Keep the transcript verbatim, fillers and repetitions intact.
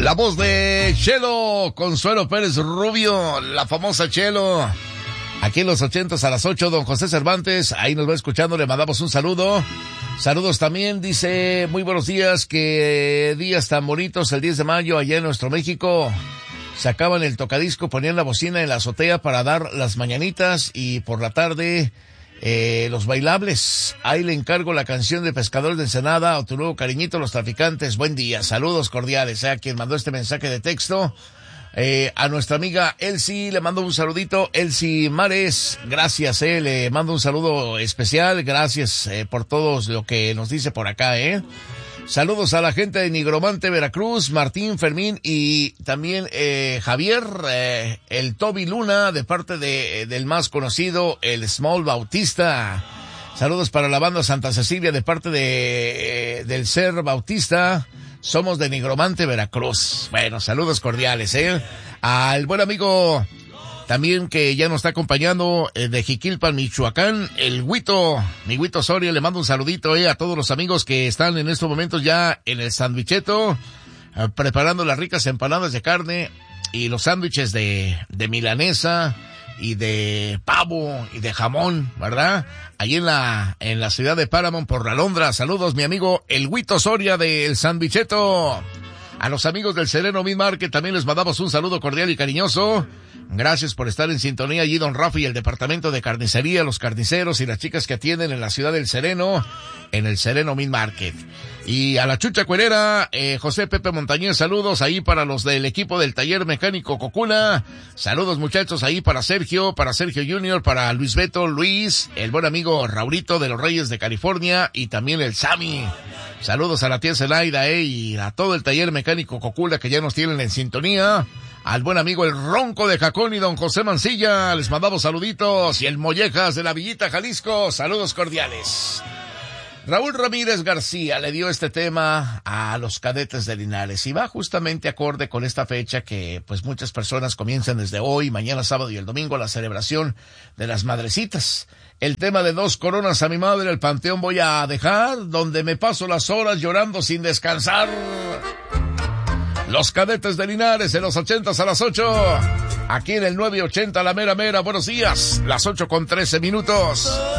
La voz de Chelo, Consuelo Pérez Rubio, la famosa Chelo. Aquí en los ochentas a las ocho, don José Cervantes, ahí nos va escuchando, le mandamos un saludo. Saludos también, dice, muy buenos días, que días tan bonitos el diez de mayo allá en nuestro México. Sacaban el tocadisco, ponían la bocina en la azotea para dar las mañanitas y por la tarde eh, los bailables. Ahí le encargo la canción de Pescadores de Ensenada, o tu nuevo cariñito, Los Traficantes. Buen día, saludos cordiales a quien mandó este mensaje de texto. Eh, a nuestra amiga Elsie le mando un saludito, Elsie Mares, gracias, eh, le mando un saludo especial, gracias eh, por todo lo que nos dice por acá, eh. Saludos a la gente de Nigromante, Veracruz, Martín, Fermín y también eh, Javier, eh, el Toby Luna, de parte de del más conocido, el Small Bautista. Saludos para la banda Santa Cecilia, de parte de eh, del Ser Bautista. Somos de Nigromante, Veracruz. Bueno, saludos cordiales, eh. Al buen amigo también que ya nos está acompañando eh, de Jiquilpan, Michoacán, el Huito, mi Huito Soria, le mando un saludito eh, a todos los amigos que están en estos momentos ya en el sandwicheto, eh, preparando las ricas empanadas de carne y los sándwiches de, de milanesa y de pavo y de jamón, ¿verdad? Allí en la, en la ciudad de Paramount por la Londra. Saludos, mi amigo el Huito Soria del sandwicheto. A los amigos del Sereno Meat Market también les mandamos un saludo cordial y cariñoso. Gracias por estar en sintonía allí, don Rafa, y el departamento de carnicería, los carniceros y las chicas que atienden en la ciudad del Sereno, en el Sereno Meat Market. Y a la Chucha Cuerera, eh, José Pepe Montañez, saludos ahí para los del equipo del taller mecánico Cocula. Saludos muchachos ahí para Sergio, para Sergio Junior, para Luis Beto, Luis, el buen amigo Raurito de los Reyes de California y también el Sammy. Saludos a la tía Zelaida, eh, y a todo el taller mecánico Cocula que ya nos tienen en sintonía. Al buen amigo el Ronco de Jacón y don José Mancilla, les mandamos saluditos. Y el Mollejas de la Villita, Jalisco, saludos cordiales. Raúl Ramírez García le dio este tema a los Cadetes de Linares y va justamente acorde con esta fecha que pues muchas personas comienzan desde hoy, mañana sábado y el domingo la celebración de las madrecitas. El tema de Dos Coronas a mi madre, el panteón voy a dejar, donde me paso las horas llorando sin descansar. Los Cadetes de Linares en los ochentas a las ocho. Aquí en el nueve ochenta La Mera Mera. Buenos días. Las ocho con trece minutos.